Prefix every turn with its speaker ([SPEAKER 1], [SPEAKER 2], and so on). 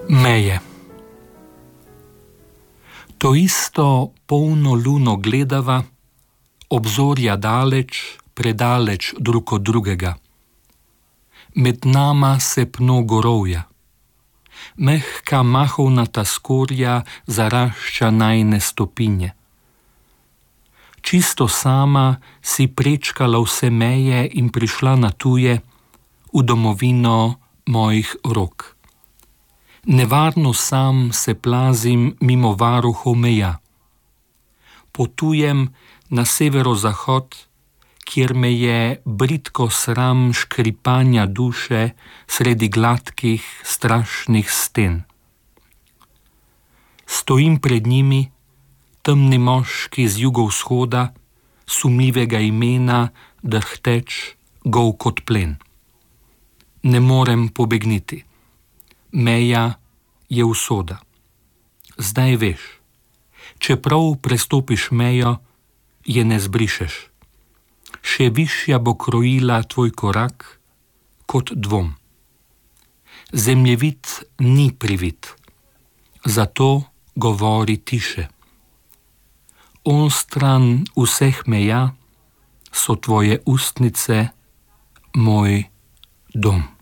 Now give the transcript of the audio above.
[SPEAKER 1] Meje. To isto polno luno gledava, obzorja daleč, predaleč drug od drugega. Med nama se pno gorovja. Mehka mahovnata skorja zarašča najne stopinje. Čisto sama si prečkala vse meje in prišla na tuje, v domovino mojih rok. Nevarno sam se plazim mimo varuhov meja. Potujem na severozahod, kjer me je bridko sram škripanja duše sredi gladkih, strašnih sten. Stojim pred njimi, temni moški z jugovzhoda, sumljivega imena, drhteč, gol kot plen. Ne morem pobegniti. Meja je usoda. Zdaj veš, čeprav prestopiš mejo, je ne zbrišeš. Še višja bo krojila tvoj korak kot dvom. Zemljevid ni privid, zato govori tiše. Onstran vseh meja so tvoje ustnice moj dom.